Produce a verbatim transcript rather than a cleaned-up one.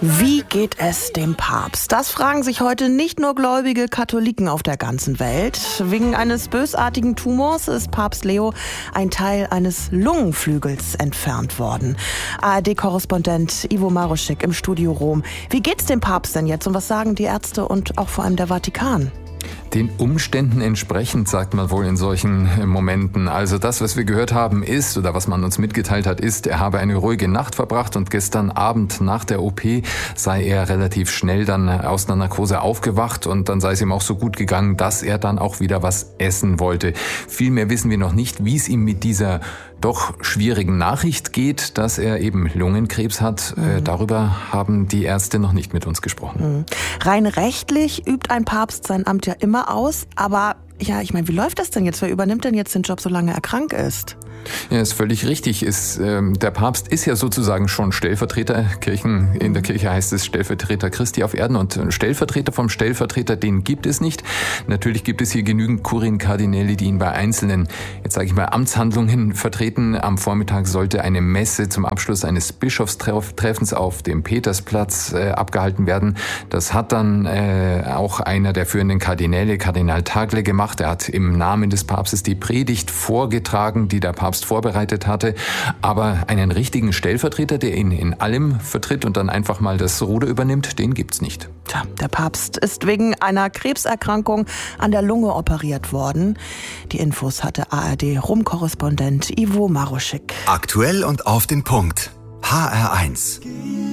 Wie geht es dem Papst? Das fragen sich heute nicht nur gläubige Katholiken auf der ganzen Welt. Wegen eines bösartigen Tumors ist Papst Leo ein Teil eines Lungenflügels entfernt worden. A R D-Korrespondent Ivo Maruschik im Studio Rom. Wie geht's dem Papst denn jetzt und was sagen die Ärzte und auch vor allem der Vatikan? Den Umständen entsprechend, sagt man wohl in solchen Momenten. Also das, was wir gehört haben, ist, oder was man uns mitgeteilt hat, ist, er habe eine ruhige Nacht verbracht und gestern Abend nach der O P sei er relativ schnell dann aus einer Narkose aufgewacht und dann sei es ihm auch so gut gegangen, dass er dann auch wieder was essen wollte. Viel mehr wissen wir noch nicht, wie es ihm mit dieser doch schwierigen Nachricht geht, dass er eben Lungenkrebs hat. Mhm. Äh, darüber haben die Ärzte noch nicht mit uns gesprochen. Mhm. Rein rechtlich übt ein Papst sein Amt ja immer aus, aber ja, ich meine, wie läuft das denn jetzt? Wer übernimmt denn jetzt den Job, solange er krank ist? Ja, ist völlig richtig. Ist, ähm, der Papst ist ja sozusagen schon Stellvertreter. Kirchen, in der Kirche heißt es Stellvertreter Christi auf Erden und Stellvertreter vom Stellvertreter, den gibt es nicht. Natürlich gibt es hier genügend Kurienkardinäle, die ihn bei einzelnen, jetzt sage ich mal, Amtshandlungen vertreten. Am Vormittag sollte eine Messe zum Abschluss eines Bischofstreffens auf dem Petersplatz äh, abgehalten werden. Das hat dann äh, auch einer der führenden Kardinäle, Kardinal Tagle, gemacht. Er hat im Namen des Papstes die Predigt vorgetragen, die der Papst vorbereitet hatte, aber einen richtigen Stellvertreter, der ihn in allem vertritt und dann einfach mal das Ruder übernimmt, den gibt's nicht. Tja, der Papst ist wegen einer Krebserkrankung an der Lunge operiert worden. Die Infos hatte A R D-Rom-Korrespondent Ivo Maruschik. Aktuell und auf den Punkt. H R eins.